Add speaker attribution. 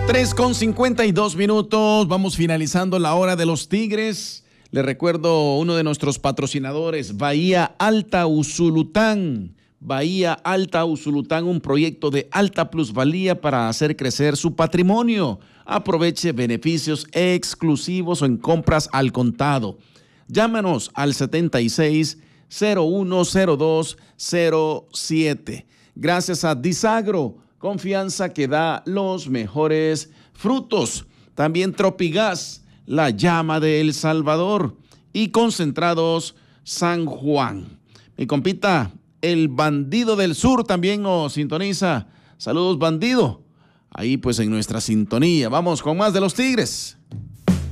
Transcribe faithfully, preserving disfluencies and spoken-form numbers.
Speaker 1: tres con cincuenta y dos minutos, vamos finalizando la hora de los Tigres. Les recuerdo uno de nuestros patrocinadores, Bahía Alta Usulután. Bahía Alta Usulután, un proyecto de alta plusvalía para hacer crecer su patrimonio. Aproveche beneficios exclusivos o en compras al contado. Llámanos al setenta y seis, cero uno cero dos cero siete. Gracias a Disagro, confianza que da los mejores frutos. También Tropigas, la llama de El Salvador. Y Concentrados San Juan. Mi compita, el Bandido del Sur también nos sintoniza. Saludos, Bandido. Ahí pues en nuestra sintonía. Vamos con más de los Tigres.